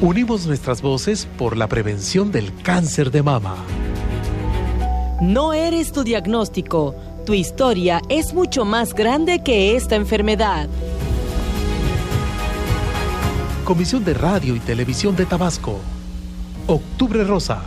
Unimos nuestras voces por la prevención del cáncer de mama. No eres tu diagnóstico. Tu historia es mucho más grande que esta enfermedad. Comisión de Radio y Televisión de Tabasco. Octubre Rosa.